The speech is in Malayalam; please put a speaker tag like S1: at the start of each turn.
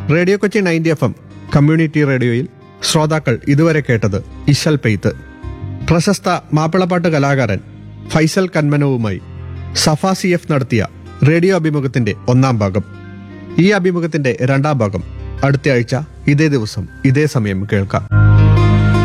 S1: റേഡിയോ കൊച്ചി 90 FM കമ്മ്യൂണിറ്റി റേഡിയോയിൽ ശ്രോതാക്കൾ ഇതുവരെ കേട്ടത് ഇശൽ പെയ്ത്ത്. പ്രശസ്ത മാപ്പിളപ്പാട്ട് കലാകാരൻ ഫൈസൽ കന്മനവുമായി സഫ CF നടത്തിയ റേഡിയോ അഭിമുഖത്തിന്റെ 1-ാം ഭാഗം. ഈ അഭിമുഖത്തിന്റെ 2-ാം ഭാഗം അടുത്ത ആഴ്ച ഇതേ ദിവസം ഇതേ സമയം കേൾക്കാം.